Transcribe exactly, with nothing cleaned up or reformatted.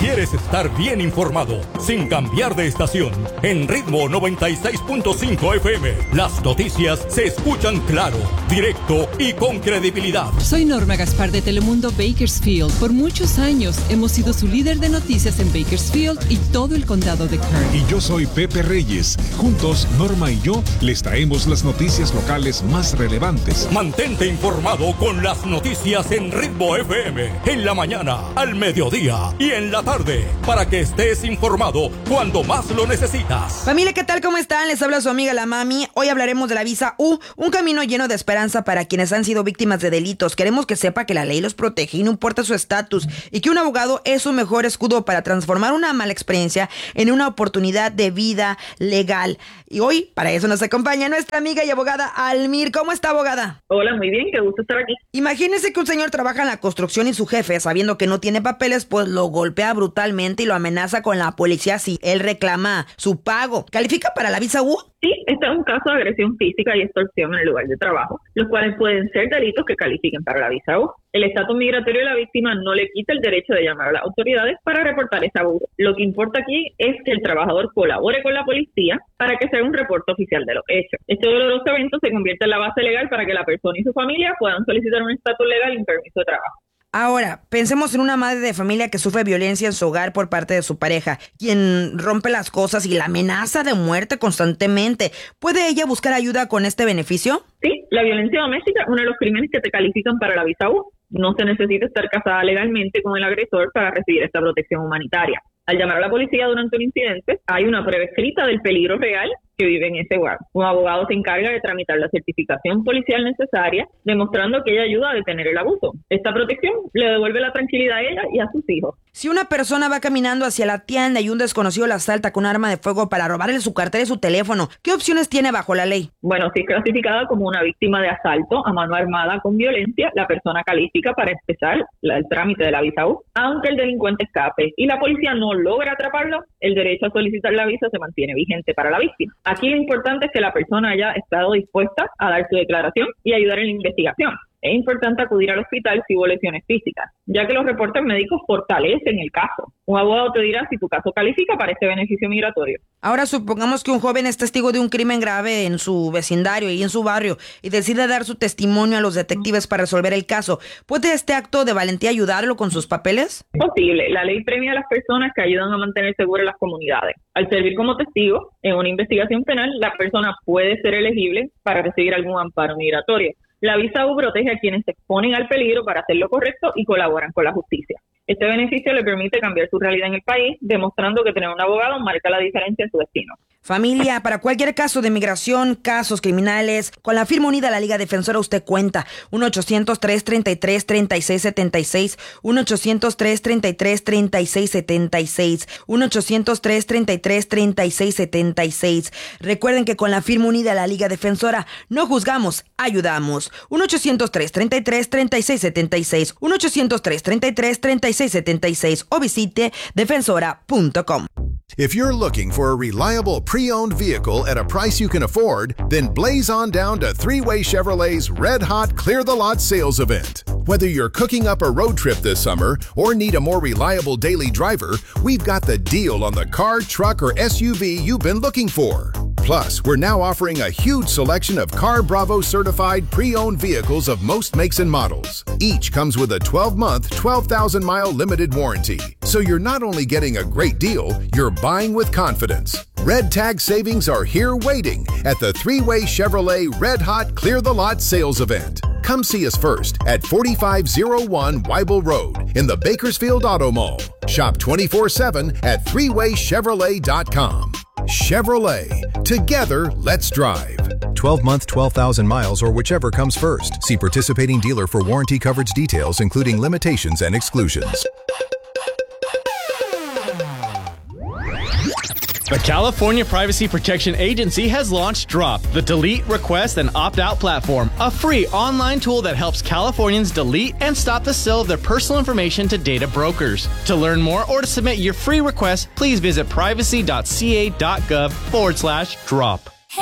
quieres estar bien informado, sin cambiar de estación, en Ritmo noventa y seis punto cinco F M, las noticias se escuchan claro, directo y con credibilidad. Soy Norma Gaspar de Telemundo Bakersfield. Por muchos años hemos sido su líder de noticias en Bakersfield y todo el condado de Kern. Y yo soy Pepe Reyes. Juntos, Norma y yo les traemos las noticias locales más relevantes. Mantente informado con las noticias en Ritmo F M, en la mañana, al mediodía y en la tarde, para que estés informado cuando más lo necesitas. Familia, ¿qué tal? ¿Cómo están? Les habla su amiga la Mami. Hoy hablaremos de la visa U, un camino lleno de esperanza para quienes han sido víctimas de delitos. Queremos que sepa que la ley los protege y no importa su estatus, y que un abogado es su mejor escudo para transformar una mala experiencia en una oportunidad de vida legal. Y hoy, para eso nos acompaña nuestra amiga y abogada Almir. ¿Cómo está, abogada? Hola, muy bien, qué gusto estar aquí. Imagínese que un señor trabaja en la construcción y su jefe, sabiendo que no tiene papeles, pues lo golpea brutalmente y lo amenaza con la policía si él reclama su pago. ¿Califica para la visa U? Sí, este es un caso de agresión física y extorsión en el lugar de trabajo, los cuales pueden ser delitos que califiquen para la visa U. El estatus migratorio de la víctima no le quita el derecho de llamar a las autoridades para reportar ese abuso. Lo que importa aquí es que el trabajador colabore con la policía para que se haga un reporte oficial de los hechos. Este doloroso evento se convierte en la base legal para que la persona y su familia puedan solicitar un estatus legal y un permiso de trabajo. Ahora, pensemos en una madre de familia que sufre violencia en su hogar por parte de su pareja, quien rompe las cosas y la amenaza de muerte constantemente. ¿Puede ella buscar ayuda con este beneficio? Sí, la violencia doméstica es uno de los crímenes que te califican para la visa U. No se necesita estar casada legalmente con el agresor para recibir esta protección humanitaria. Al llamar a la policía durante un incidente, hay una prueba escrita del peligro real que vive en ese hogar. Un abogado se encarga de tramitar la certificación policial necesaria, demostrando que ella ayuda a detener el abuso. Esta protección le devuelve la tranquilidad a ella y a sus hijos. Si una persona va caminando hacia la tienda y un desconocido la asalta con un arma de fuego para robarle su cartera y su teléfono, ¿qué opciones tiene bajo la ley? Bueno, si es clasificada como una víctima de asalto a mano armada con violencia, la persona califica para empezar la, el trámite de la visa U. Aunque el delincuente escape y la policía no logra atraparlo, el derecho a solicitar la visa se mantiene vigente para la víctima. Aquí lo importante es que la persona haya estado dispuesta a dar su declaración y ayudar en la investigación. Es importante acudir al hospital si hubo lesiones físicas, ya que los reportes médicos fortalecen el caso. Un abogado te dirá si tu caso califica para este beneficio migratorio. Ahora supongamos que un joven es testigo de un crimen grave en su vecindario y en su barrio y decide dar su testimonio a los detectives para resolver el caso. ¿Puede este acto de valentía ayudarlo con sus papeles? Posible. La ley premia a las personas que ayudan a mantener seguras las comunidades. Al servir como testigo en una investigación penal, la persona puede ser elegible para recibir algún amparo migratorio. La visa U protege a quienes se exponen al peligro para hacer lo correcto y colaboran con la justicia. Este beneficio le permite cambiar su realidad en el país, demostrando que tener un abogado marca la diferencia en su destino. Familia, para cualquier caso de migración, casos criminales, con la firma unida a la Liga Defensora usted cuenta. uno ochocientos, tres treinta y tres, treinta y seis setenta y seis, uno ochocientos, tres treinta y tres, treinta y seis setenta y seis, uno ochocientos, tres treinta y tres, treinta y seis setenta y seis. Recuerden que con la firma unida a la Liga Defensora no juzgamos, ayudamos. uno ochocientos, tres treinta y tres, treinta y seis setenta y seis, uno ochocientos, tres treinta y tres, treinta y seis setenta y seis o visite defensora punto com. If you're looking for a reliable pre-owned vehicle at a price you can afford, then blaze on down to Three-Way Chevrolet's Red Hot Clear the Lot sales event. Whether you're cooking up a road trip this summer or need a more reliable daily driver, we've got the deal on the car, truck, or S U V you've been looking for. Plus, we're now offering a huge selection of Car Bravo certified pre-owned vehicles of most makes and models. Each comes with a twelve-month, twelve thousand mile limited warranty. So you're not only getting a great deal, you're buying with confidence. Red Tag savings are here waiting at the Three-Way Chevrolet Red Hot Clear the Lot sales event. Come see us first at forty-five oh one Weibel Road in the Bakersfield Auto Mall. Shop twenty-four seven at three way chevrolet dot com. Chevrolet. Together, let's drive. twelve-month, twelve thousand miles or whichever comes first. See participating dealer for warranty coverage details, including limitations and exclusions. The California Privacy Protection Agency has launched Drop, the delete, request, and opt-out platform, a free online tool that helps Californians delete and stop the sale of their personal information to data brokers. To learn more or to submit your free request, please visit privacy.ca.gov forward slash drop.